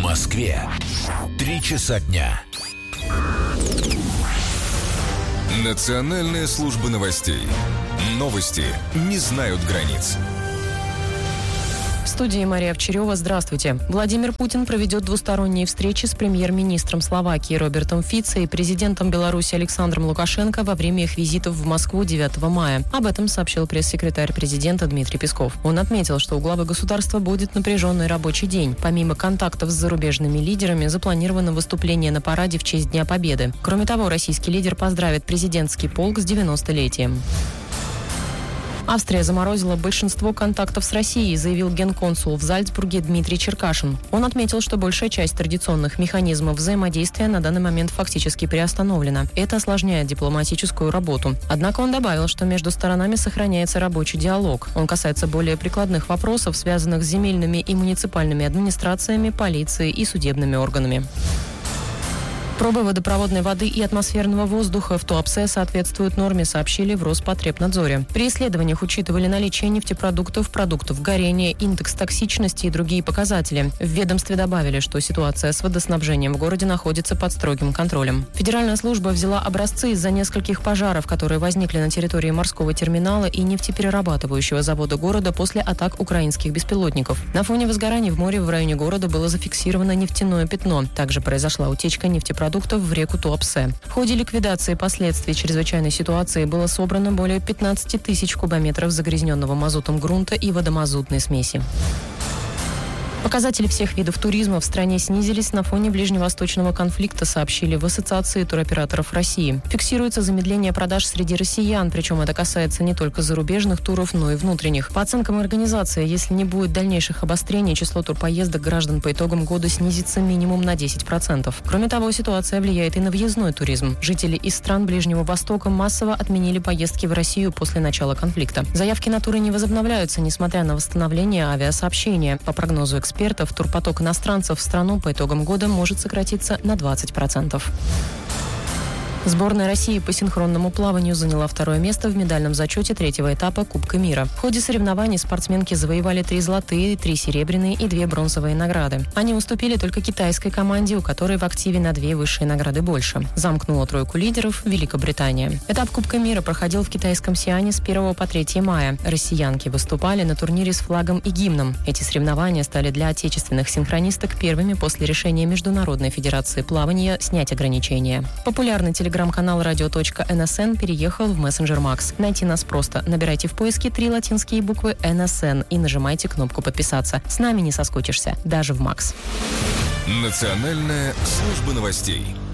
Москве 3 часа дня. Национальная служба новостей. Новости не знают границ. В студии Мария Овчарева. Здравствуйте. Владимир Путин проведет двусторонние встречи с премьер-министром Словакии Робертом Фицо и президентом Беларуси Александром Лукашенко во время их визитов в Москву 9 мая. Об этом сообщил пресс-секретарь президента Дмитрий Песков. Он отметил, что у главы государства будет напряженный рабочий день. Помимо контактов с зарубежными лидерами, запланировано выступление на параде в честь Дня Победы. Кроме того, российский лидер поздравит президентский полк с 90-летием. Австрия заморозила большинство контактов с Россией, заявил генконсул в Зальцбурге Дмитрий Черкашин. Он отметил, что большая часть традиционных механизмов взаимодействия на данный момент фактически приостановлена. Это осложняет дипломатическую работу. Однако он добавил, что между сторонами сохраняется рабочий диалог. Он касается более прикладных вопросов, связанных с земельными и муниципальными администрациями, полицией и судебными органами. Пробы водопроводной воды и атмосферного воздуха в Туапсе соответствуют норме, сообщили в Роспотребнадзоре. При исследованиях учитывали наличие нефтепродуктов, продуктов горения, индекс токсичности и другие показатели. В ведомстве добавили, что ситуация с водоснабжением в городе находится под строгим контролем. Федеральная служба взяла образцы из-за нескольких пожаров, которые возникли на территории морского терминала и нефтеперерабатывающего завода города после атак украинских беспилотников. На фоне возгораний в море в районе города было зафиксировано нефтяное пятно. Также произошла утечка нефтепродуктов в реку Туапсе. В ходе ликвидации последствий чрезвычайной ситуации было собрано более 15 тысяч кубометров загрязненного мазутом грунта и водомазутной смеси. Показатели всех видов туризма в стране снизились на фоне ближневосточного конфликта, сообщили в Ассоциации туроператоров России. Фиксируется замедление продаж среди россиян, причем это касается не только зарубежных туров, но и внутренних. По оценкам организации, если не будет дальнейших обострений, число турпоездок граждан по итогам года снизится минимум на 10%. Кроме того, ситуация влияет и на въездной туризм. Жители из стран Ближнего Востока массово отменили поездки в Россию после начала конфликта. Заявки на туры не возобновляются, несмотря на восстановление авиасообщения. По прогнозу экспертов, турпоток иностранцев в страну по итогам года может сократиться на 20%. Сборная России по синхронному плаванию заняла второе место в медальном зачете третьего этапа Кубка мира. В ходе соревнований спортсменки завоевали 3 золотые, 3 серебряные и 2 бронзовые награды. Они уступили только китайской команде, у которой в активе на 2 высшие награды больше. Замкнула тройку лидеров Великобритания. Этап Кубка мира проходил в китайском Сиане с 1 по 3 мая. Россиянки выступали на турнире с флагом и гимном. Эти соревнования стали для отечественных синхронисток первыми после решения Международной федерации плавания снять ограничения. Популярный телеграм-канал radio.nsn переехал в мессенджер Макс. Найти нас просто. Набирайте в поиске 3 латинские буквы NSN и нажимайте кнопку «Подписаться». С нами не соскучишься, даже в Макс. Национальная служба новостей.